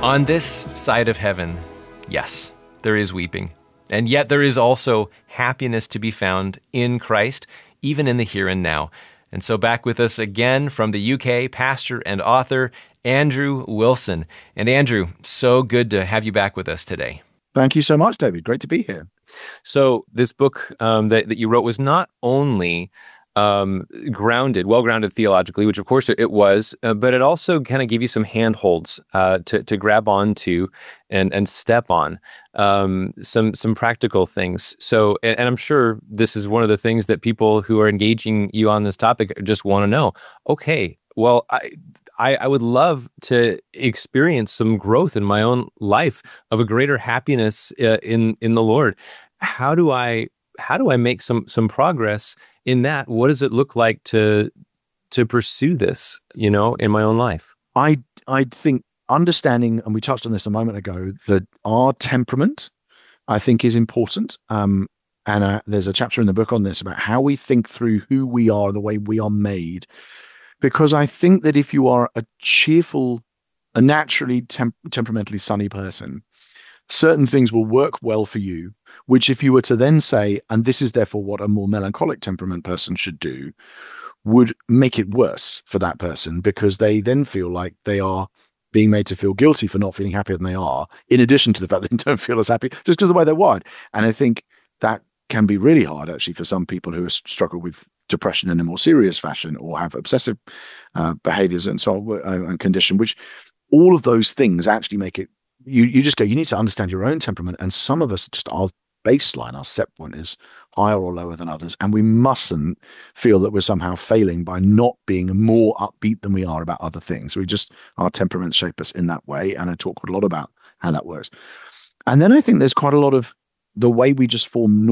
On this side of heaven, yes, there is weeping. And yet there is also happiness to be found in Christ, even in the here and now. And so back with us again from the UK, pastor and author Andrew Wilson. And Andrew, so good to have you back with us today. Thank you so much, David. Great to be here. So this book that you wrote was not only well-grounded theologically, which of course it was, but it also kind of gave you some handholds to grab onto and step on, some practical things. So, and I'm sure this is one of the things that people who are engaging you on this topic just want to know. Okay, well, I would love to experience some growth in my own life of a greater happiness in the Lord. How do I make some progress in that? What does it look like to pursue this, in my own life? I think understanding, and we touched on this a moment ago, that our temperament, I think, is important. And there's a chapter in the book on this about how we think through who we are, the way we are made. Because I think that if you are a cheerful, a naturally temperamentally sunny person, certain things will work well for you, which if you were to then say, and this is therefore what a more melancholic temperament person should do, would make it worse for that person, because they then feel like they are being made to feel guilty for not feeling happier than they are, in addition to the fact that they don't feel as happy just because of the way they're wired. And I think that can be really hard, actually, for some people who struggle with depression in a more serious fashion or have obsessive behaviors and so on, and condition, which all of those things actually make it, you just go, you need to understand your own temperament. And some of us, just our baseline, our set point is higher or lower than others. And we mustn't feel that we're somehow failing by not being more upbeat than we are about other things. Our temperaments shape us in that way. And I talk quite a lot about how that works. And then I think there's quite a lot of the way we just form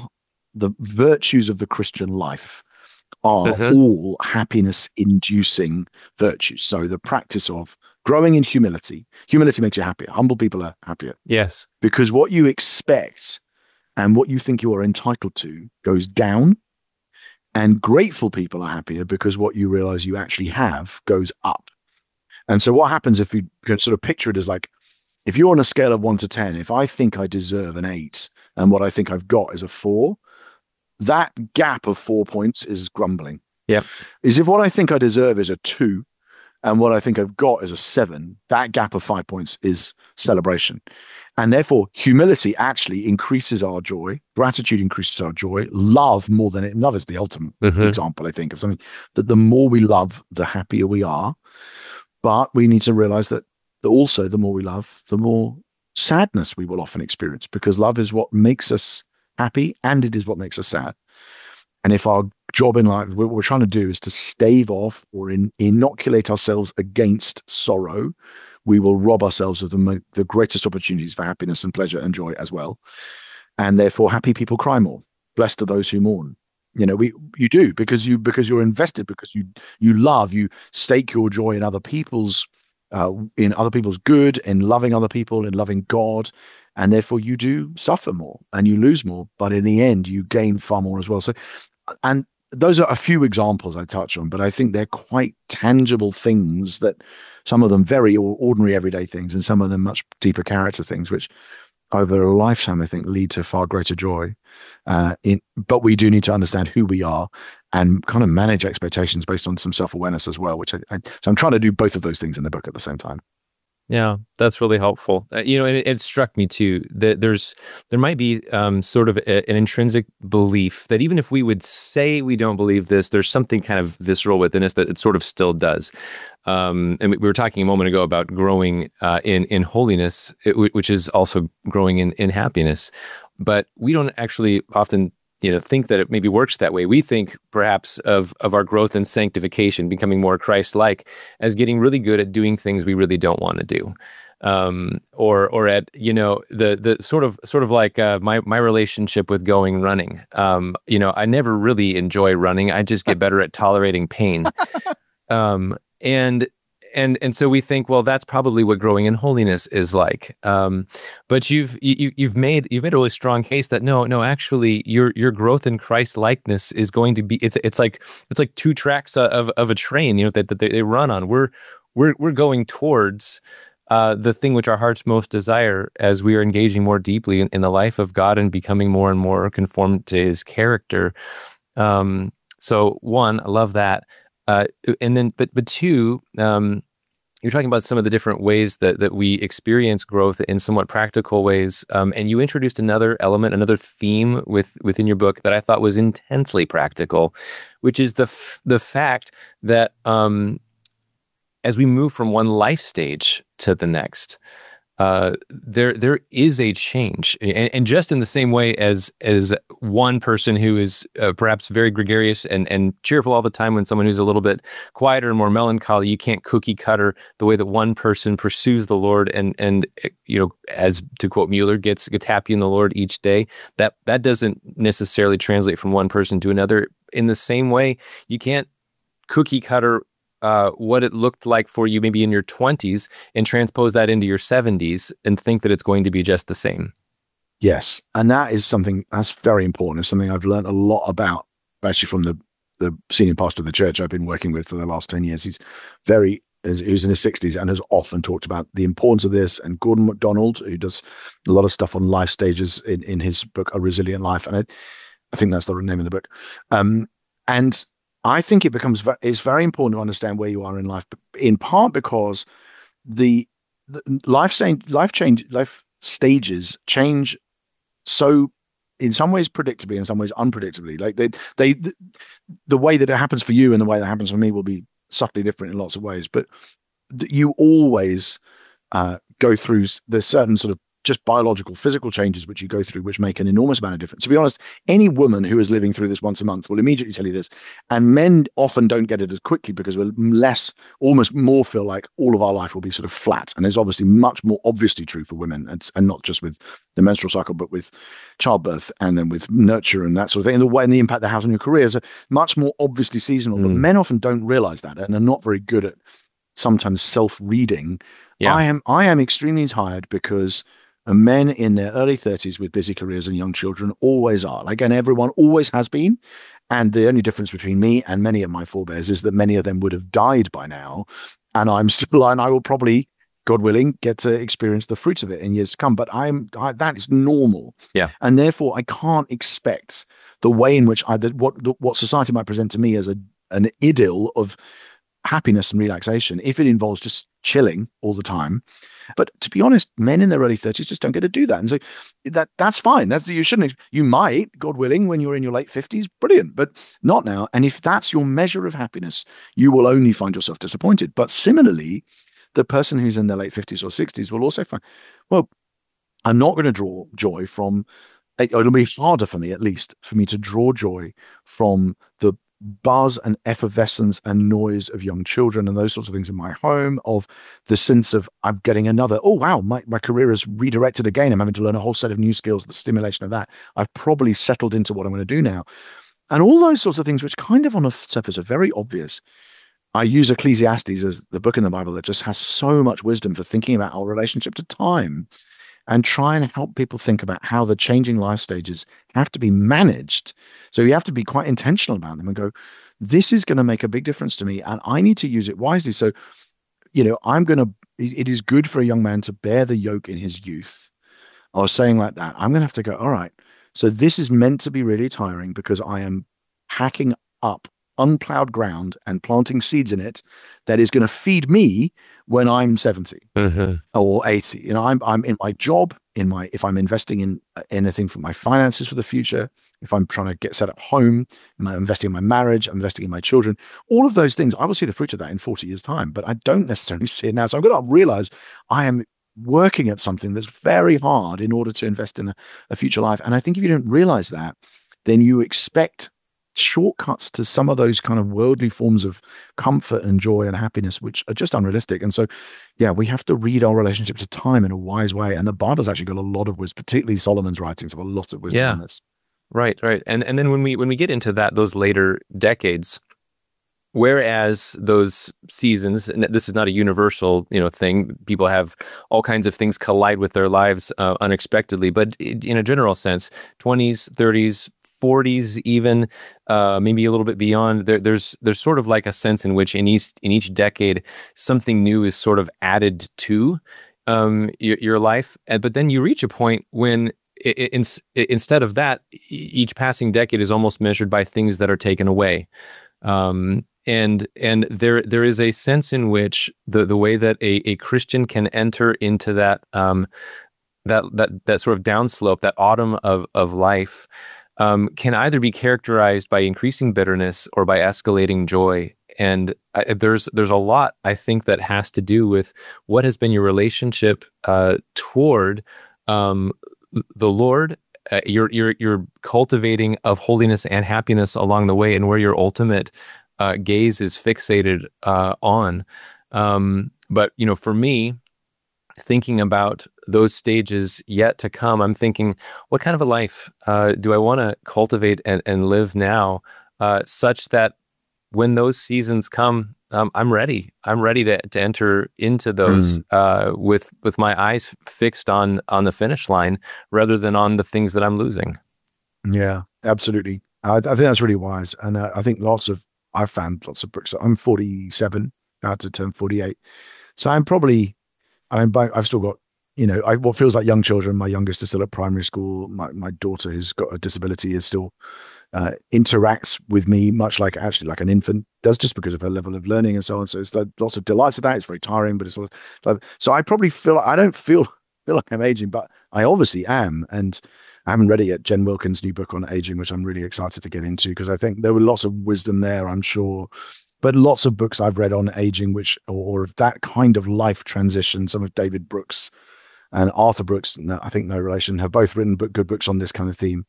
the virtues of the Christian life are all happiness inducing virtues. So the practice of growing in humility makes you happier. Humble people are happier. Yes. Because what you expect and what you think you are entitled to goes down. And grateful people are happier because what you realize you actually have goes up. And so what happens, if you can sort of picture it as like, if you're on a scale of 1 to 10, if I think I deserve an 8 and what I think I've got is a 4, that gap of 4 points is grumbling. Yeah. Is if what I think I deserve is a 2 and what I think I've got is a 7, that gap of 5 points is celebration. And therefore, humility actually increases our joy. Gratitude increases our joy. Love is the ultimate example, I think, of something that the more we love, the happier we are. But we need to realize that also the more we love, the more sadness we will often experience, because love is what makes us happy and it is what makes us sad. And if our job in life, what we're trying to do is to stave off or inoculate ourselves against sorrow, we will rob ourselves of the greatest opportunities for happiness and pleasure and joy as well. And therefore, happy people cry more. Blessed are those who mourn. You do because you're invested, because you love, you stake your joy in other people's good, in loving other people, in loving God. And therefore you do suffer more and you lose more, but in the end you gain far more as well. So, and those are a few examples I touch on, but I think they're quite tangible things, that some of them very ordinary everyday things and some of them much deeper character things, which over a lifetime, I think, lead to far greater joy. But we do need to understand who we are and kind of manage expectations based on some self-awareness as well, so I'm trying to do both of those things in the book at the same time. Yeah, that's really helpful. It struck me too that there might be sort of an intrinsic belief that even if we would say we don't believe this, there's something kind of visceral within us that it sort of still does. And we were talking a moment ago about growing in holiness, which is also growing in happiness. But we don't actually often think that it maybe works that way. We think perhaps of our growth in sanctification, becoming more Christ-like, as getting really good at doing things we really don't want to do, or at the sort of like my relationship with running. I never really enjoy running. I just get better at tolerating pain, and so we think, well, that's probably what growing in holiness is like. But you've made a really strong case that no, actually, your growth in Christ likeness is going to be it's like 2 tracks of a train, that they run on. We're going towards the thing which our hearts most desire as we are engaging more deeply in the life of God and becoming more and more conformed to his character. So one, I love that. And then, but two, you're talking about some of the different ways that we experience growth in somewhat practical ways. And you introduced another element, another theme within your book that I thought was intensely practical, which is the fact that as we move from one life stage to the next, there is a change, and just in the same way as one person who is perhaps very gregarious and cheerful all the time, when someone who's a little bit quieter and more melancholy, you can't cookie cutter the way that one person pursues the Lord and as to quote Mueller, gets happy in the Lord each day. That doesn't necessarily translate from one person to another. In the same way, you can't cookie cutter what it looked like for you maybe in your 20s and transpose that into your 70s and think that it's going to be just the same. Yes. And that is something that's very important. It's something I've learned a lot about, actually, from the senior pastor of the church I've been working with for the last 10 years. He's in his 60s and has often talked about the importance of this. And Gordon MacDonald, who does a lot of stuff on life stages in his book, A Resilient Life. And I think that's the name of the book. And I think it's very important to understand where you are in life, in part because the life stages change so, in some ways predictably, in some ways unpredictably. Like the way that it happens for you and the way that happens for me will be subtly different in lots of ways. But you always go through, there's certain sort of just biological, physical changes which you go through, which make an enormous amount of difference. To be honest, any woman who is living through this once a month will immediately tell you this. And men often don't get it as quickly because we're almost more feel like all of our life will be sort of flat. And it's obviously much more obviously true for women, and not just with the menstrual cycle, but with childbirth and then with nurture and that sort of thing. And the way and the impact that has on your career is much more obviously seasonal. But men often don't realize that and are not very good at sometimes self-reading. Yeah. I am extremely tired because men in their early 30s with busy careers and young children always are. Like, and everyone always has been. And the only difference between me and many of my forebears is that many of them would have died by now. And I'm still, and I will probably, God willing, get to experience the fruits of it in years to come. But that is normal. Yeah. And therefore I can't expect the way in which what society might present to me as an idyll of happiness and relaxation, if it involves just chilling all the time. But to be honest, men in their early 30s just don't get to do that. And so that's fine. You might, God willing, when you're in your late 50s, brilliant, but not now. And if that's your measure of happiness, you will only find yourself disappointed. But similarly, the person who's in their late 50s or 60s will also find, well, I'm not going to draw joy from, it'll be harder for me, at least, for me to draw joy from the buzz and effervescence and noise of young children and those sorts of things in my home, of the sense of I'm getting another, oh wow, my career is redirected again, I'm having to learn a whole set of new skills, the stimulation of that, I've probably settled into what I'm going to do now, and all those sorts of things which kind of on the surface are very obvious. I use Ecclesiastes as the book in the Bible that just has so much wisdom for thinking about our relationship to time, and try and help people think about how the changing life stages have to be managed. So you have to be quite intentional about them and go, this is going to make a big difference to me, and I need to use it wisely. So, it is good for a young man to bear the yoke in his youth. I was saying like that, I'm going to have to go, all right, so this is meant to be really tiring because I am hacking up unplowed ground and planting seeds in it that is going to feed me when I'm 70 or 80. I'm in my job, if I'm investing in anything for my finances for the future, if I'm trying to get set up home, I'm investing in my marriage, I'm investing in my children, all of those things, I will see the fruit of that in 40 years time, but I don't necessarily see it now. So I'm going to realize I am working at something that's very hard in order to invest in a future life. And I think if you don't realize that, then you expect shortcuts to some of those kind of worldly forms of comfort and joy and happiness, which are just unrealistic. And so, yeah, we have to read our relationship to time in a wise way. And the Bible's actually got a lot of wisdom, particularly Solomon's writings have a lot of wisdom on this. Right. And then when we get into those later decades, whereas those seasons, and this is not a universal, thing, people have all kinds of things collide with their lives unexpectedly, but in a general sense, 20s, 30s, 40s, even maybe a little bit beyond. There's sort of like a sense in which in each decade something new is sort of added to your life, but then you reach a point when instead of that, each passing decade is almost measured by things that are taken away. And there is a sense in which the way that a Christian can enter into that that sort of downslope, that autumn of life, can either be characterized by increasing bitterness or by escalating joy. And there's a lot, I think, that has to do with what has been your relationship toward the Lord, your cultivating of holiness and happiness along the way, and where your ultimate gaze is fixated on. But for me, thinking about those stages yet to come, I'm thinking, what kind of a life do I want to cultivate and live now, such that when those seasons come, I'm ready. I'm ready to enter into those with my eyes fixed on the finish line rather than on the things that I'm losing. Yeah, absolutely. I think that's really wise, and I think I've found lots of books. I'm 47, about to turn 48, so I've still got, what feels like young children. My youngest is still at primary school. My daughter, who's got a disability, is still interacts with me much like an infant does, just because of her level of learning and so on. So it's like lots of delights of that. It's very tiring, but it's sort of like, so I probably I don't feel like I'm aging, but I obviously am. And I haven't read it yet, Jen Wilkins' new book on aging, which I'm really excited to get into, because I think there were lots of wisdom there, I'm sure. But lots of books I've read on aging, or that kind of life transition, some of David Brooks and Arthur Brooks, I think no relation, have both written good books on this kind of theme.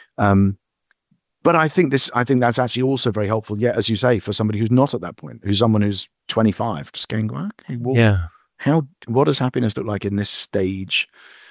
But I think that's actually also very helpful. Yeah, as you say, for somebody who's not at that point, who's someone who's 25, just going, well, okay, well, Yeah. what does happiness look like in this stage?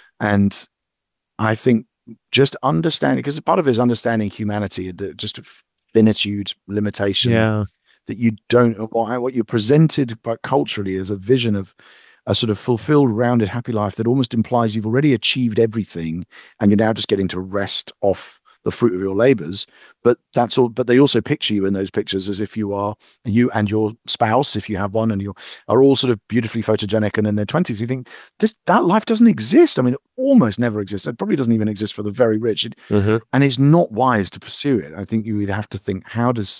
And I think just understanding, because part of it is understanding humanity, just finitude, limitation. Yeah. That you don't, what you're presented but culturally as a vision of a sort of fulfilled, rounded, happy life that almost implies you've already achieved everything and you're now just getting to rest off the fruit of your labors. But that's all. But they also picture you in those pictures as if you and your spouse, if you have one, and you are all sort of beautifully photogenic and in their 20s. You think that life doesn't exist. I mean, it almost never exists. It probably doesn't even exist for the very rich. And it's not wise to pursue it. I think you either have to think, how does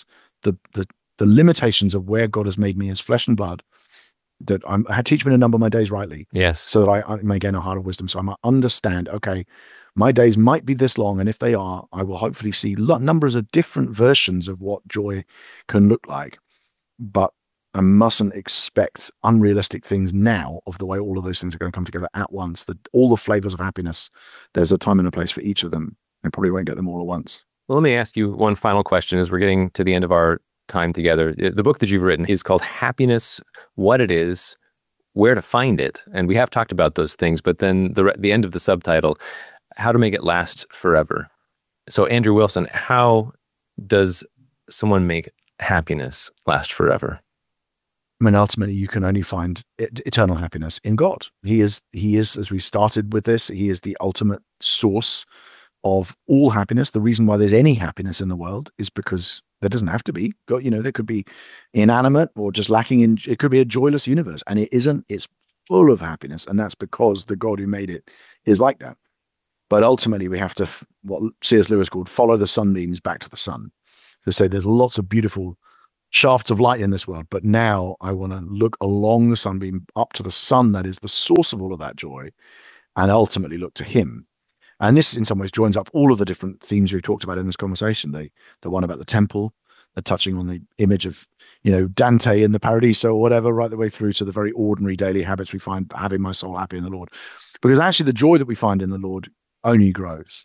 the limitations of where God has made me as flesh and blood, that teach me to number my days rightly. Yes. So that I may gain a heart of wisdom. So I might understand, okay, my days might be this long. And if they are, I will hopefully see numbers of different versions of what joy can look like. But I mustn't expect unrealistic things now of the way all of those things are going to come together at once. All the flavors of happiness, there's a time and a place for each of them. I probably won't get them all at once. Well, let me ask you one final question as we're getting to the end of our time together. The book that you've written is called Happiness, What It Is, Where to Find It. And we have talked about those things, but then the end of the subtitle, How to Make It Last Forever. So Andrew Wilson, how does someone make happiness last forever? I mean, ultimately, you can only find eternal happiness in God. He is, as we started with this, he is the ultimate source of all happiness. The reason why there's any happiness in the world is because there doesn't have to be. There could be inanimate or just lacking in, it could be a joyless universe, and it isn't. It's full of happiness, and that's because the God who made it is like that. But ultimately, we have to, what C.S. Lewis called, follow the sunbeams back to the sun. To say there's lots of beautiful shafts of light in this world, but now I want to look along the sunbeam up to the sun that is the source of all of that joy, and ultimately look to him. And this, in some ways, joins up all of the different themes we've talked about in this conversation. The one about the temple, the touching on the image of, Dante in the Paradiso or whatever, right the way through to the very ordinary daily habits we find, having my soul happy in the Lord. Because actually the joy that we find in the Lord only grows.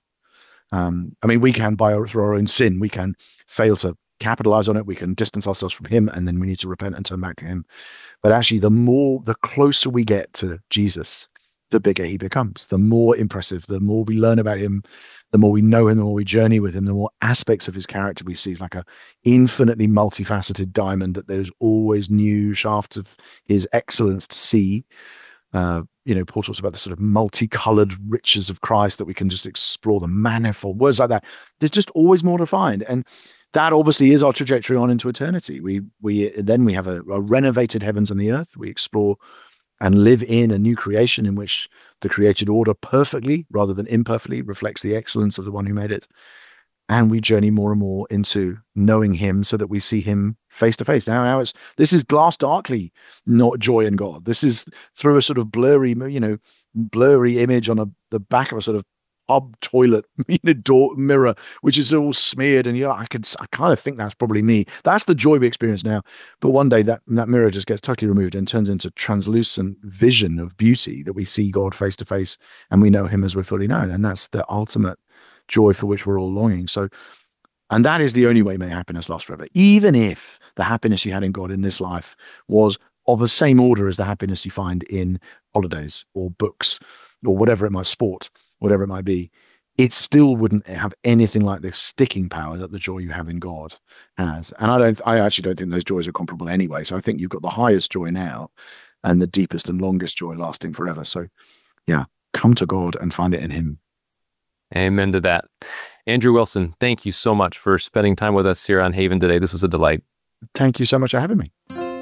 I mean, we can, through our own sin, we can fail to capitalize on it. We can distance ourselves from him, and then we need to repent and turn back to him. But actually, the closer we get to Jesus, the bigger he becomes, the more impressive, the more we learn about him, the more we know him, the more we journey with him, the more aspects of his character we see. He's like a infinitely multifaceted diamond that there's always new shafts of his excellence to see. Paul talks about the sort of multicolored riches of Christ, that we can just explore the manifold words like that. There's just always more to find. And that obviously is our trajectory on into eternity. We have a renovated heavens and the earth. We explore and live in a new creation in which the created order perfectly, rather than imperfectly, reflects the excellence of the one who made it. And we journey more and more into knowing him so that we see him face to face. Now this is glass darkly, not joy in God. This is through a sort of blurry image on the back of a sort of pub toilet, door mirror, which is all smeared. And I kind of think that's probably me. That's the joy we experience now. But one day that mirror just gets totally removed and turns into translucent vision of beauty, that we see God face to face and we know him as we're fully known. And that's the ultimate joy for which we're all longing. So, and that is the only way may happiness last forever. Even if the happiness you had in God in this life was of the same order as the happiness you find in holidays or books or whatever it might, sport, whatever it might be, it still wouldn't have anything like the sticking power that the joy you have in God has. And I actually don't think those joys are comparable anyway. So I think you've got the highest joy now and the deepest and longest joy lasting forever. So yeah, come to God and find it in him. Amen to that. Andrew Wilson, thank you so much for spending time with us here on Haven today. This was a delight. Thank you so much for having me.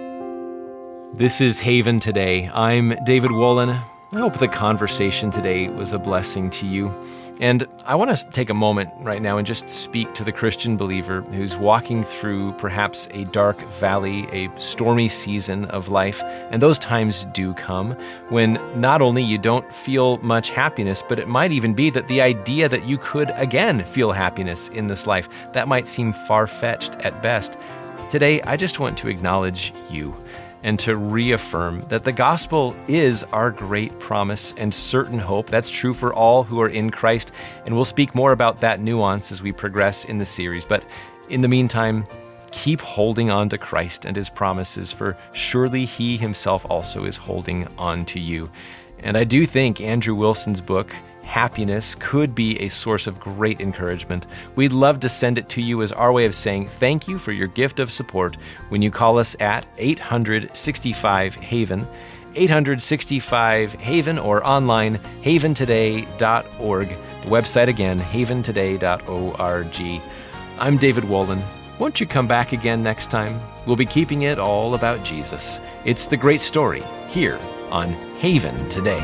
This is Haven Today. I'm David Wolin. I hope the conversation today was a blessing to you. And I want to take a moment right now and just speak to the Christian believer who's walking through perhaps a dark valley, a stormy season of life. And those times do come when not only you don't feel much happiness, but it might even be that the idea that you could again feel happiness in this life, that might seem far-fetched at best. Today, I just want to acknowledge you and to reaffirm that the gospel is our great promise and certain hope. That's true for all who are in Christ, and we'll speak more about that nuance as we progress in the series. But in the meantime, keep holding on to Christ and his promises, for surely he himself also is holding on to you. And I do think Andrew Wilson's book, Happiness, could be a source of great encouragement. We'd love to send it to you as our way of saying thank you for your gift of support when you call us at 865-HAVEN, 865-HAVEN, or online, haventoday.org. The website again, haventoday.org. I'm David Wolin. Won't you come back again next time? We'll be keeping it all about Jesus. It's the great story here on Haven Today.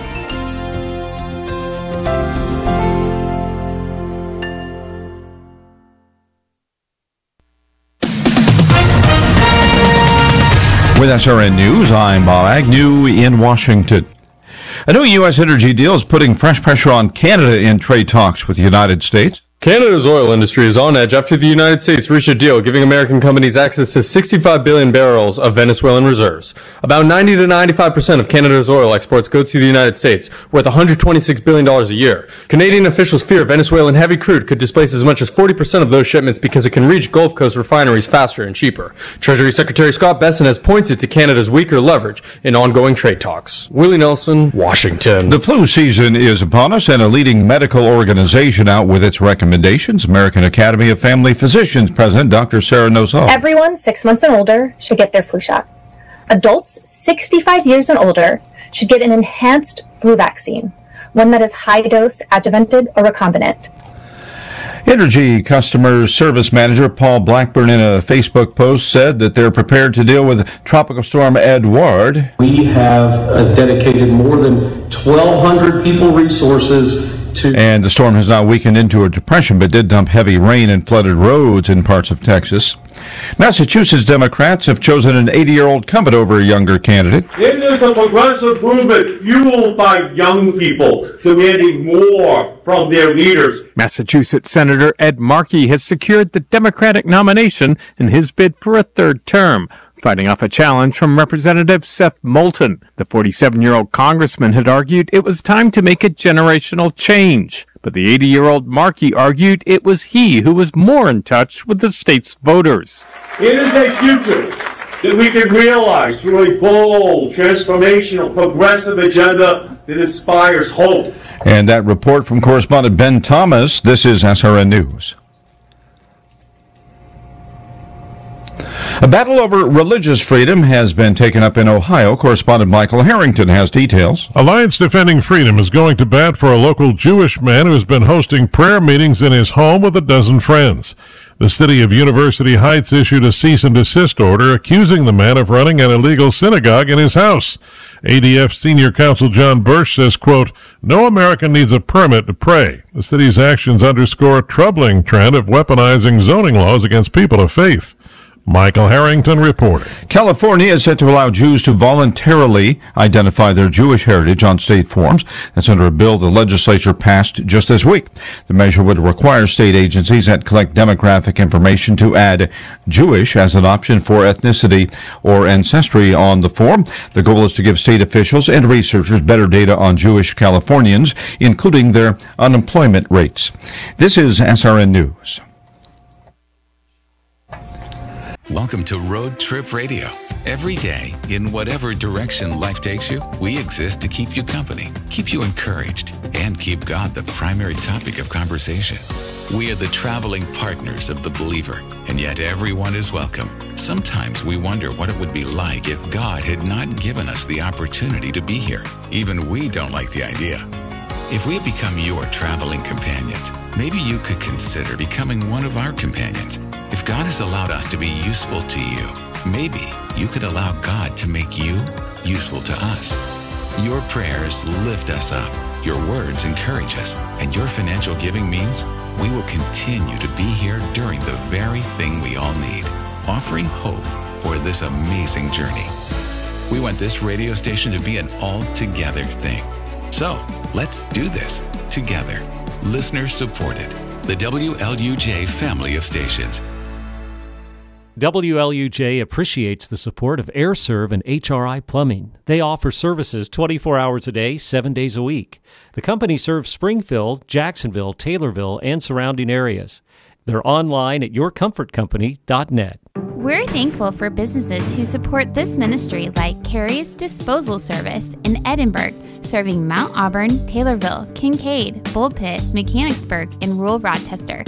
With SRN News, I'm Bob Agnew in Washington. A new U.S. energy deal is putting fresh pressure on Canada in trade talks with the United States. Canada's oil industry is on edge after the United States reached a deal giving American companies access to 65 billion barrels of Venezuelan reserves. About 90 to 95% of Canada's oil exports go to the United States, worth $126 billion a year. Canadian officials fear Venezuelan heavy crude could displace as much as 40% of those shipments because it can reach Gulf Coast refineries faster and cheaper. Treasury Secretary Scott Bessent has pointed to Canada's weaker leverage in ongoing trade talks. Willie Nelson, Washington. The flu season is upon us, and a leading medical organization out with its recommendations. American Academy of Family Physicians President Dr. Sarah Nosal. Everyone 6 months and older should get their flu shot. Adults 65 years and older should get an enhanced flu vaccine, one that is high-dose, adjuvanted, or recombinant. Energy Customer Service Manager Paul Blackburn, in a Facebook post, said that they're prepared to deal with Tropical Storm Edouard. We have dedicated more than 1,200 people resources to... And the storm has now weakened into a depression, but did dump heavy rain and flooded roads in parts of Texas. Massachusetts Democrats have chosen an 80-year-old incumbent over a younger candidate. It is a progressive movement fueled by young people demanding more from their leaders. Massachusetts Senator Ed Markey has secured the Democratic nomination in his bid for a third term, fighting off a challenge from Representative Seth Moulton. The 47-year-old congressman had argued it was time to make a generational change. But the 80-year-old Markey argued it was he who was more in touch with the state's voters. It is a future that we can realize through a bold, transformational, progressive agenda that inspires hope. And that report from correspondent Ben Thomas. This is SRN News. A battle over religious freedom has been taken up in Ohio. Correspondent Michael Harrington has details. Alliance Defending Freedom is going to bat for a local Jewish man who has been hosting prayer meetings in his home with a dozen friends. The city of University Heights issued a cease and desist order accusing the man of running an illegal synagogue in his house. ADF Senior Counsel John Bursch says, quote, "No American needs a permit to pray." The city's actions underscore a troubling trend of weaponizing zoning laws against people of faith. Michael Harrington reporting. California is set to allow Jews to voluntarily identify their Jewish heritage on state forms. That's under a bill the legislature passed just this week. The measure would require state agencies that collect demographic information to add Jewish as an option for ethnicity or ancestry on the form. The goal is to give state officials and researchers better data on Jewish Californians, including their unemployment rates. This is SRN News. Welcome to Road Trip Radio. Every day, in whatever direction life takes you, we exist to keep you company, keep you encouraged, and keep God the primary topic of conversation. We are the traveling partners of the believer, and yet everyone is welcome. Sometimes we wonder what it would be like if God had not given us the opportunity to be here. Even we don't like the idea. If we have become your traveling companions, maybe you could consider becoming one of our companions. If God has allowed us to be useful to you, maybe you could allow God to make you useful to us. Your prayers lift us up, your words encourage us, and your financial giving means we will continue to be here during the very thing we all need, offering hope for this amazing journey. We want this radio station to be an all-together thing. So, let's do this together. Listener supported. The WLUJ family of stations. WLUJ appreciates the support of AirServe and HRI Plumbing. They offer services 24 hours a day, 7 days a week. The company serves Springfield, Jacksonville, Taylorville, and surrounding areas. They're online at yourcomfortcompany.net. We're thankful for businesses who support this ministry like Carrie's Disposal Service in Edinburgh, serving Mount Auburn, Taylorville, Kincaid, Bullpit, Mechanicsburg, and rural Rochester.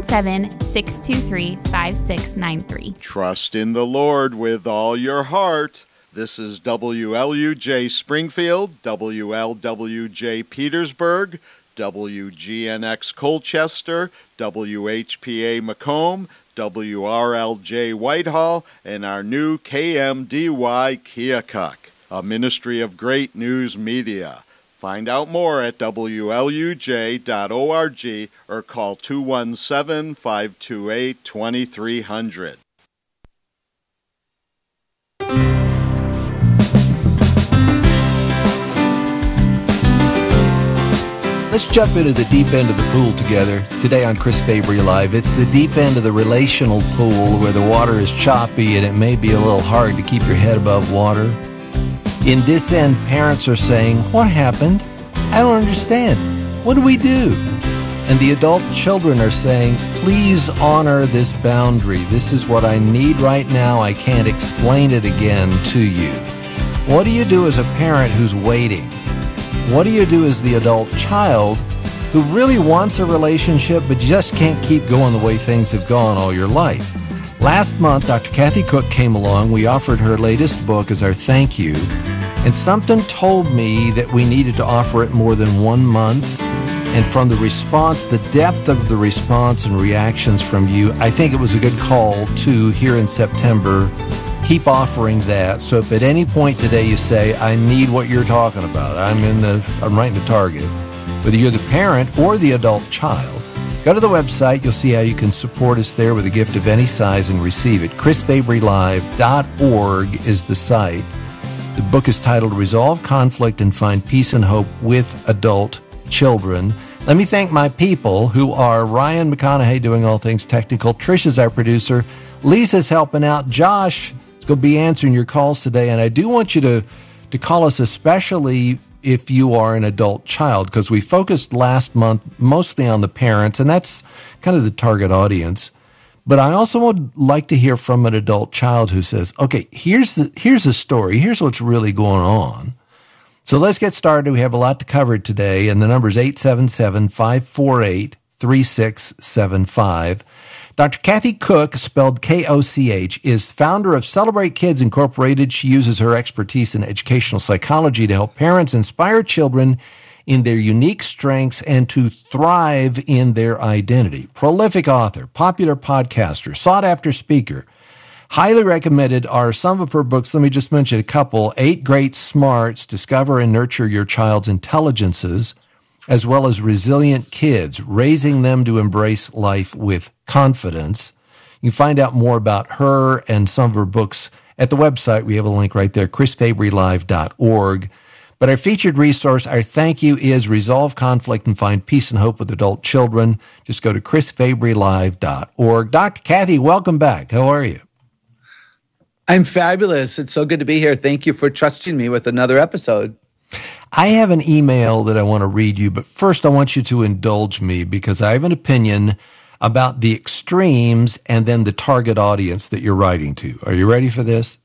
217-623-5693. Trust in the Lord with all your heart. This is WLUJ Springfield, WLWJ Petersburg, WGNX Colchester, WHPA Macomb, WRLJ Whitehall, and our new KMDY Keokuk, a ministry of Great News Media. Find out more at WLUJ.org or call 217-528-2300. Let's jump into the deep end of the pool together. Today on Chris Fabry Live, it's the deep end of the relational pool where the water is choppy and it may be a little hard to keep your head above water. In this end, parents are saying, "What happened? I don't understand. What do we do?" And the adult children are saying, "Please honor this boundary. This is what I need right now. I can't explain it again to you." What do you do as a parent who's waiting? What do you do as the adult child who really wants a relationship but just can't keep going the way things have gone all your life? Last month, Dr. Kathy Cook came along. We offered her latest book as our thank you. And something told me that we needed to offer it more than 1 month. And from the response, the depth of the response and reactions from you, I think it was a good call to, here in September, keep offering that. So if at any point today you say, "I need what you're talking about, I'm right in the target," whether you're the parent or the adult child, go to the website. You'll see how you can support us there with a gift of any size and receive it. ChrisFabryLive.org is the site. The book is titled Resolve Conflict and Find Peace and Hope with Adult Children. Let me thank my people who are Ryan McConaughey doing all things technical. Trisha's our producer. Lisa's helping out. Josh is going to be answering your calls today. And I do want you to call us, especially if you are an adult child, because we focused last month mostly on the parents, and that's kind of the target audience. But I also would like to hear from an adult child who says, "Okay, here's a story. Here's what's really going on." So let's get started. We have a lot to cover today, and the number is 877-548-3675. Dr. Kathy Koch, spelled Koch, is founder of Celebrate Kids Incorporated. She uses her expertise in educational psychology to help parents inspire children in their unique strengths and to thrive in their identity. Prolific author, popular podcaster, sought-after speaker. Highly recommended are some of her books. Let me just mention a couple. 8 Great Smarts, Discover and Nurture Your Child's Intelligences, as well as Resilient Kids, Raising Them to Embrace Life with Confidence. You can find out more about her and some of her books at the website. We have a link right there, chrisfabrylive.org. But our featured resource, our thank you, is Resolve Conflict and Find Peace and Hope with Adult Children. Just go to chrisfabrylive.org. Dr. Kathy, welcome back. How are you? I'm fabulous. It's so good to be here. Thank you for trusting me with another episode. I have an email that I want to read you, but first I want you to indulge me because I have an opinion about the extremes and then the target audience that you're writing to. Are you ready for this?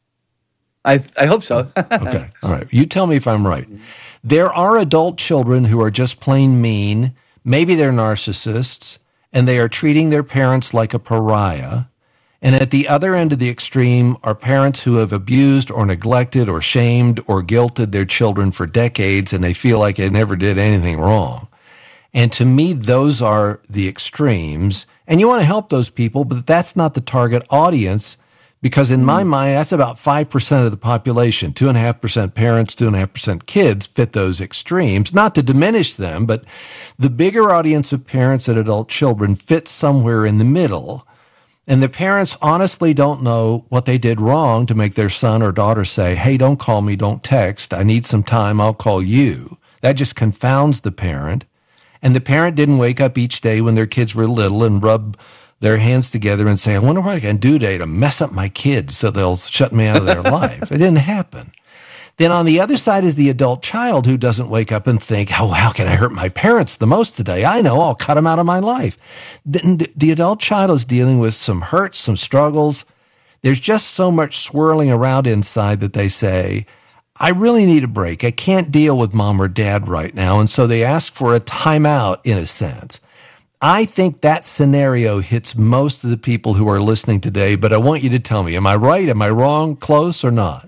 I hope so. Okay. All right. You tell me if I'm right. There are adult children who are just plain mean. Maybe they're narcissists, and they are treating their parents like a pariah. And at the other end of the extreme are parents who have abused or neglected or shamed or guilted their children for decades, and they feel like they never did anything wrong. And to me, those are the extremes. And you want to help those people, but that's not the target audience, because in my mind, that's about 5% of the population. 2.5% parents, 2.5% kids fit those extremes. Not to diminish them, but the bigger audience of parents and adult children fits somewhere in the middle. And the parents honestly don't know what they did wrong to make their son or daughter say, hey, don't call me, don't text. I need some time, I'll call you. That just confounds the parent. And the parent didn't wake up each day when their kids were little and rub their hands together and say, I wonder what I can do today to mess up my kids so they'll shut me out of their life. It didn't happen. Then on the other side is the adult child who doesn't wake up and think, oh, how can I hurt my parents the most today? I know, I'll cut them out of my life. The adult child is dealing with some hurts, some struggles. There's just so much swirling around inside that they say, I really need a break. I can't deal with mom or dad right now. And so they ask for a timeout in a sense. I think that scenario hits most of the people who are listening today, but I want you to tell me, am I right? Am I wrong? Close or not?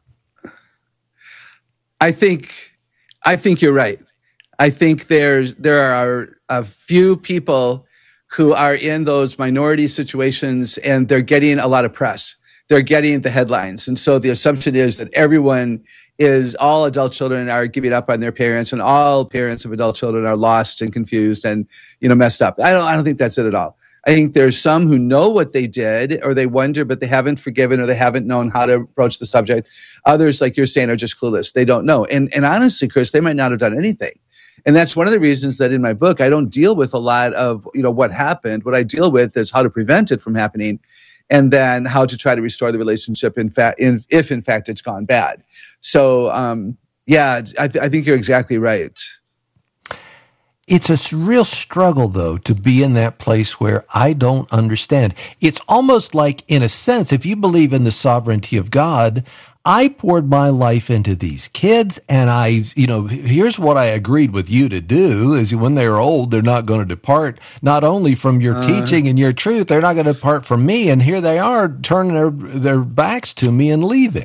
I think you're right. I think there are a few people who are in those minority situations and they're getting a lot of press. They're getting the headlines. And so the assumption is that all adult children are giving up on their parents and all parents of adult children are lost and confused and, messed up. I don't think that's it at all. I think there's some who know what they did or they wonder, but they haven't forgiven or they haven't known how to approach the subject. Others, like you're saying, are just clueless. They don't know. And honestly, Chris, they might not have done anything. And that's one of the reasons that in my book, I don't deal with a lot of, what happened. What I deal with is how to prevent it from happening and then how to try to restore the relationship if in fact it's gone bad. So, I think you're exactly right. It's a real struggle, though, to be in that place where I don't understand. It's almost like, in a sense, if you believe in the sovereignty of God, I poured my life into these kids, and here's what I agreed with you to do, is when they're old, they're not going to depart, not only from your teaching and your truth, they're not going to depart from me, and here they are turning their backs to me and leaving.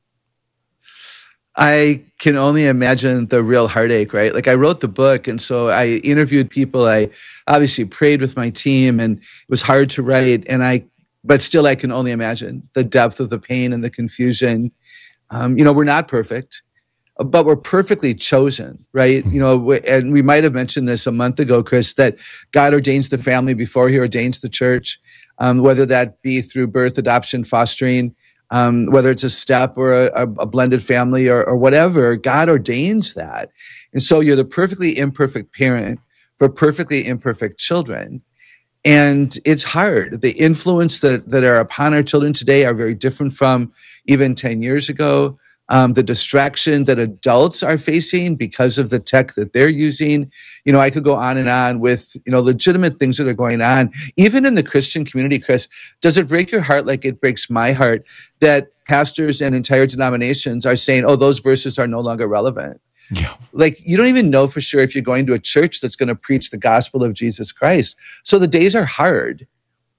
I can only imagine the real heartache, right? Like I wrote the book, and so I interviewed people. I obviously prayed with my team, and it was hard to write. But still, I can only imagine the depth of the pain and the confusion. We're not perfect, but we're perfectly chosen, right? And we might have mentioned this a month ago, Chris, that God ordains the family before He ordains the church, whether that be through birth, adoption, fostering. Whether it's a step or a blended family or whatever, God ordains that. And so you're the perfectly imperfect parent for perfectly imperfect children. And it's hard. The influence that are upon our children today are very different from even 10 years ago. The distraction that adults are facing because of the tech that they're using. I could go on and on with, legitimate things that are going on. Even in the Christian community, Chris, does it break your heart like it breaks my heart that pastors and entire denominations are saying, oh, those verses are no longer relevant? Yeah. Like, you don't even know for sure if you're going to a church that's going to preach the gospel of Jesus Christ. So the days are hard.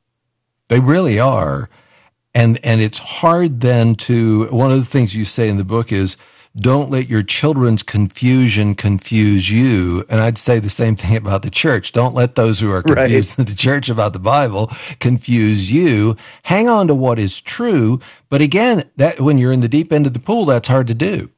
They really are. And it's hard then to, one of the things you say in the book is, don't let your children's confusion confuse you. And I'd say the same thing about the church. Don't let those who are confused in the church about the Bible confuse you. Hang on to what is true. But again, that when you're in the deep end of the pool, that's hard to do.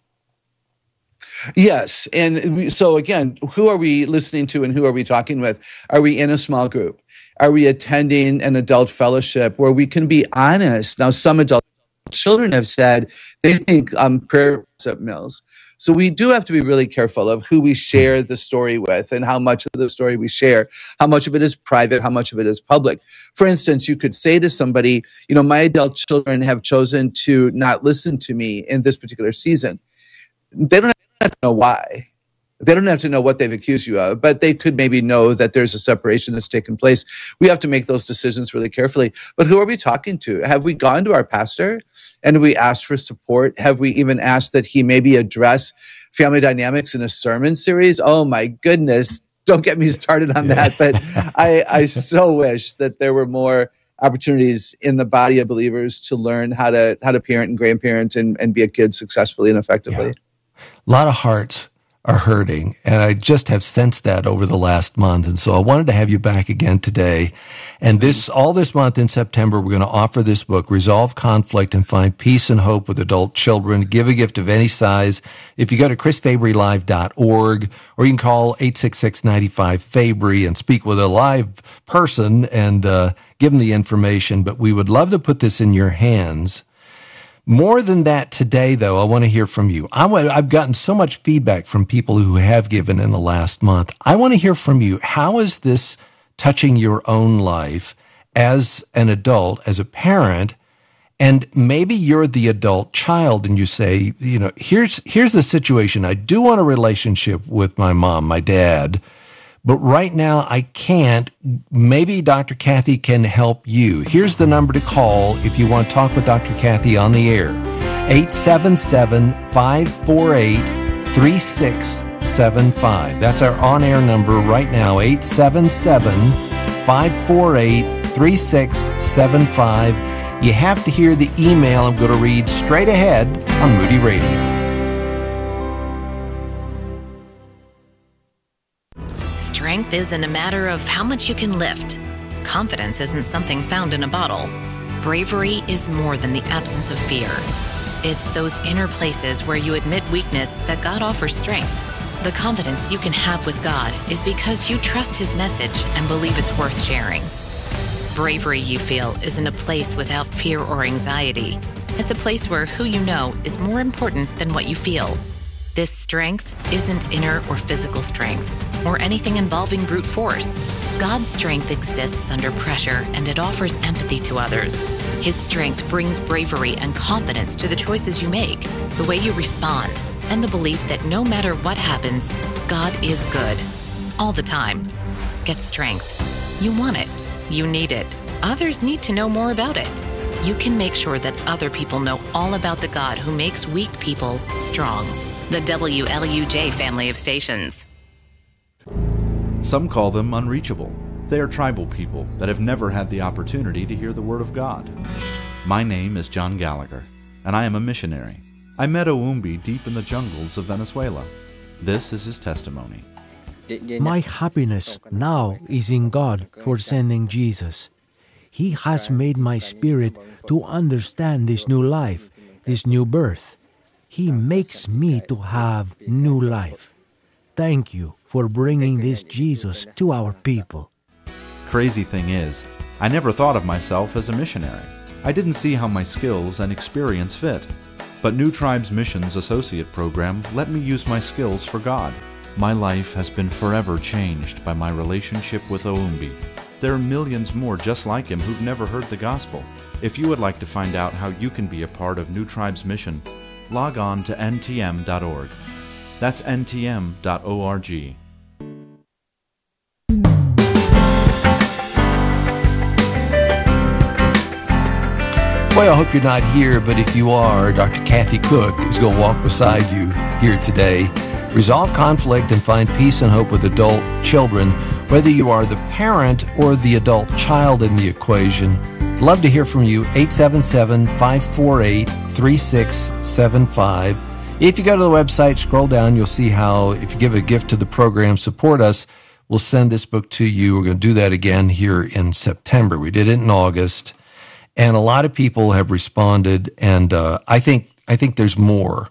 Yes. And so again, who are we listening to and who are we talking with? Are we in a small group? Are we attending an adult fellowship where we can be honest? Now, some adult children have said they think prayer at meals. So we do have to be really careful of who we share the story with and how much of the story we share, how much of it is private, how much of it is public. For instance, you could say to somebody, my adult children have chosen to not listen to me in this particular season. They don't have to know why. They don't have to know what they've accused you of, but they could maybe know that there's a separation that's taken place. We have to make those decisions really carefully. But who are we talking to? Have we gone to our pastor and we asked for support? Have we even asked that he maybe address family dynamics in a sermon series? Oh my goodness, don't get me started on that. But I so wish that there were more opportunities in the body of believers to learn how to parent and grandparent and be a kid successfully and effectively. Yeah. A lot of hearts are hurting, and I just have sensed that over the last month. And so I wanted to have you back again today. And all this month in September, we're going to offer this book, Resolve Conflict and Find Peace and Hope with Adult Children. Give a gift of any size. If you go to chrisfabrylive.org, or you can call 866-95-FABRY and speak with a live person and give them the information. But we would love to put this in your hands. More than that today, though, I want to hear from you. I've gotten so much feedback from people who have given in the last month. I want to hear from you. How is this touching your own life as an adult, as a parent? And maybe you're the adult child and you say, here's the situation. I do want a relationship with my mom, my dad, but right now I can't. Maybe Dr. Kathy can help you. Here's the number to call if you want to talk with Dr. Kathy on the air. 877-548-3675. That's our on-air number right now, 877-548-3675. You have to hear the email I'm going to read straight ahead on Moody Radio. Strength isn't a matter of how much you can lift. Confidence isn't something found in a bottle. Bravery is more than the absence of fear. It's those inner places where you admit weakness that God offers strength. The confidence you can have with God is because you trust His message and believe it's worth sharing. Bravery you feel isn't a place without fear or anxiety. It's a place where who you know is more important than what you feel. This strength isn't inner or physical strength, or anything involving brute force. God's strength exists under pressure, and it offers empathy to others. His strength brings bravery and confidence to the choices you make, the way you respond, and the belief that no matter what happens, God is good. All the time. Get strength. You want it. You need it. Others need to know more about it. You can make sure that other people know all about the God who makes weak people strong. The WLUJ family of stations. Some call them unreachable. They are tribal people that have never had the opportunity to hear the Word of God. My name is John Gallagher, and I am a missionary. I met Oumbi deep in the jungles of Venezuela. This is his testimony. My happiness now is in God for sending Jesus. He has made my spirit to understand this new life, this new birth. He makes me to have new life. Thank you for bringing this Jesus to our people. Crazy thing is, I never thought of myself as a missionary. I didn't see how my skills and experience fit. But New Tribes Missions Associate Program let me use my skills for God. My life has been forever changed by my relationship with Oumbi. There are millions more just like him who've never heard the gospel. If you would like to find out how you can be a part of New Tribes Mission, log on to ntm.org. That's ntm.org. Boy, I hope you're not here, but if you are, Dr. Kathy Cook is going to walk beside you here today. Resolve conflict and find peace and hope with adult children. Whether you are the parent or the adult child in the equation, I'd love to hear from you. 877-548-3675. If you go to the website, scroll down, you'll see how if you give a gift to the program, support us, we'll send this book to you. We're going to do that again here in September. We did it in August, and a lot of people have responded, and I think there's more.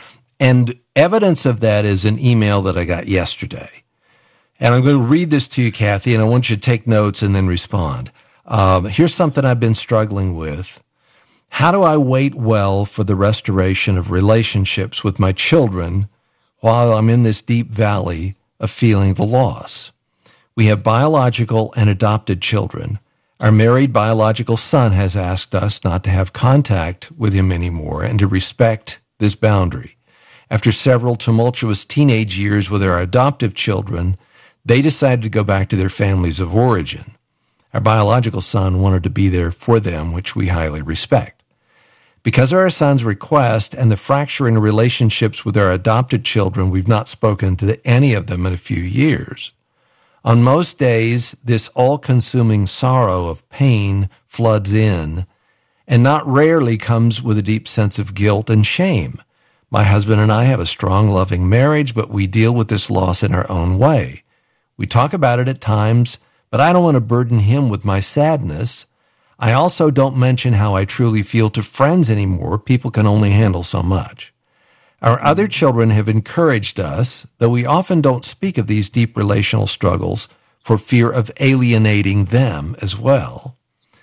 And evidence of that is an email that I got yesterday. And I'm going to read this to you, Kathy, and I want you to take notes and then respond. Here's something I've been struggling with. How do I wait well for the restoration of relationships with my children while I'm in this deep valley of feeling the loss? We have biological and adopted children. Our married biological son has asked us not to have contact with him anymore and to respect this boundary. After several tumultuous teenage years with our adoptive children, they decided to go back to their families of origin. Our biological son wanted to be there for them, which we highly respect. Because of our son's request and the fracture in relationships with our adopted children, we've not spoken to any of them in a few years. On most days, this all-consuming sorrow of pain floods in, and not rarely comes with a deep sense of guilt and shame. My husband and I have a strong, loving marriage, but we deal with this loss in our own way. We talk about it at times, but I don't want to burden him with my sadness. I also don't mention how I truly feel to friends anymore. People can only handle so much. Our other children have encouraged us, though we often don't speak of these deep relational struggles for fear of alienating them as well.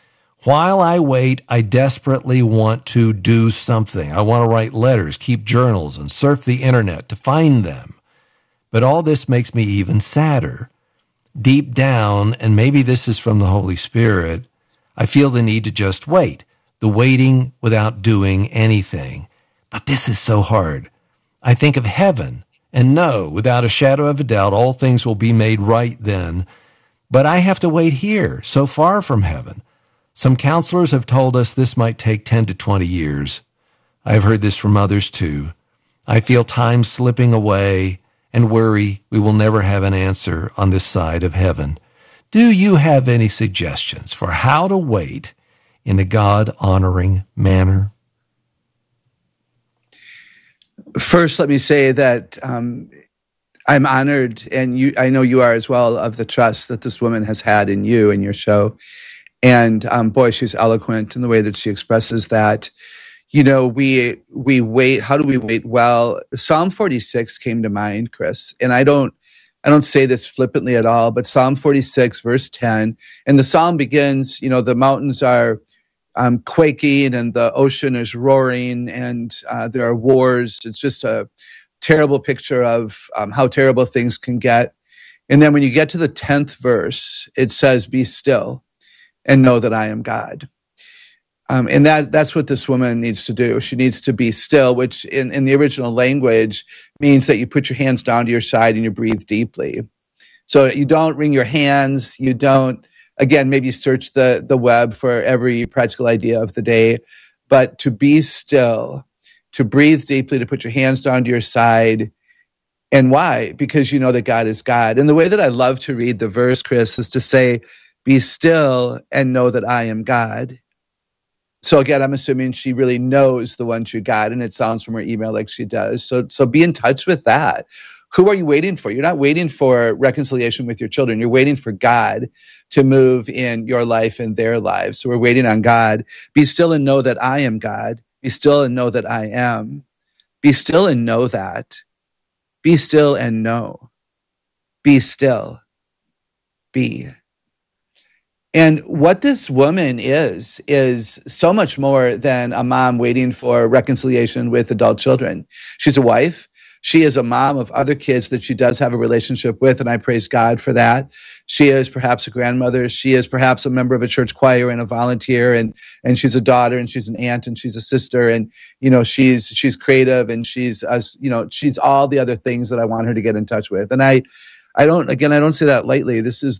While I wait, I desperately want to do something. I want to write letters, keep journals, and surf the internet to find them. But all this makes me even sadder. Deep down, and maybe this is from the Holy Spirit, I feel the need to just wait, the waiting without doing anything. But this is so hard. I think of heaven and know without a shadow of a doubt all things will be made right then. But I have to wait here, so far from heaven. Some counselors have told us this might take 10 to 20 years. I've heard this from others too. I feel time slipping away and worry we will never have an answer on this side of heaven. Do you have any suggestions for how to wait in a God-honoring manner? First, let me say that I'm honored, and I know you are as well, of the trust that this woman has had in you and your show. And boy, she's eloquent in the way that she expresses that. You know, we wait. How do we wait? Well, Psalm 46 came to mind, Chris, and I don't say this flippantly at all, but Psalm 46, verse 10, and the psalm begins, you know, the mountains are quaking and the ocean is roaring and there are wars. It's just a terrible picture of how terrible things can get. And then when you get to the 10th verse, it says, "Be still and know that I am God." And that's what this woman needs to do. She needs to be still, which in the original language means that you put your hands down to your side and you breathe deeply. So you don't wring your hands. You don't, again, maybe search the web for every practical idea of the day, but to be still, to breathe deeply, to put your hands down to your side. And why? Because you know that God is God. And the way that I love to read the verse, Chris, is to say, "Be still and know that I am God." So again, I'm assuming she really knows the one true God, and it sounds from her email like she does. So be in touch with that. Who are you waiting for? You're not waiting for reconciliation with your children. You're waiting for God to move in your life and their lives. So we're waiting on God. Be still and know that I am God. Be still and know that I am. Be still and know that. Be still and know. Be still. Be. And what this woman is so much more than a mom waiting for reconciliation with adult children. She's a wife. She is a mom of other kids that she does have a relationship with, and I praise God for that. She is perhaps a grandmother. She is perhaps a member of a church choir and a volunteer, and she's a daughter, and she's an aunt, and she's a sister, and you know she's creative, and she's all the other things that I want her to get in touch with. And I don't say that lightly. This is